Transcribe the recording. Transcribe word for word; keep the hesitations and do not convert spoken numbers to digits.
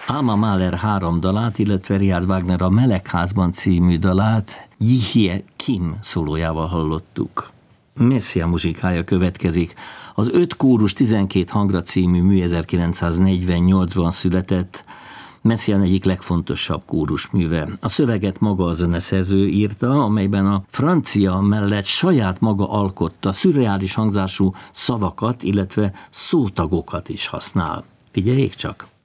Alma Mahler három dalát, illetve Richard Wagner a Melegházban című dalát Ji-hye Kim szólójával hallottuk. Messia muzsikája következik. Az Öt kórus tizenkét hangra című mű ezerkilencszáznegyvennyolcban született, Messiaen egyik legfontosabb kórusműve. A szöveget maga a zeneszerző írta, amelyben a francia mellett saját maga alkotta szürreális hangzású szavakat, illetve szótagokat is használ. Figyeljék csak!